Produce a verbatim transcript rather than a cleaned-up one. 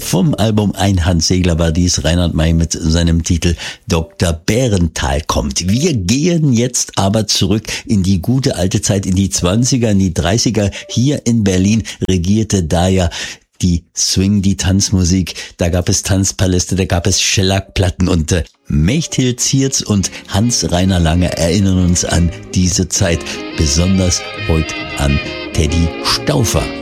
Vom Album Ein Handsegler war dies Reinhard May mit seinem Titel Doktor Bärenthal kommt. Wir gehen jetzt aber zurück in die gute alte Zeit, in die zwanziger, in die dreißiger. Hier in Berlin regierte da ja die Swing, die Tanzmusik. Da gab es Tanzpaläste, da gab es Schellackplatten und äh, Mechthild Zierz und Hans-Rainer Lange erinnern uns an diese Zeit, besonders heute an Teddy Stauffer.